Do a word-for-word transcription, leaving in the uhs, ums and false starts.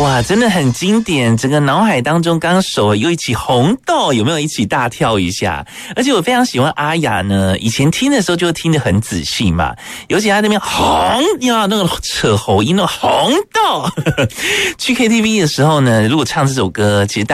哇，真的很经典，整个脑海当中刚手又一起红豆，有没有一起大跳一下？而且我非常喜欢阿雅呢，以前听的时候就听得很仔细嘛，尤其他那边红呀，那个扯喉音，那个红豆，去 K T V 的时候呢，如果唱这首歌，其实大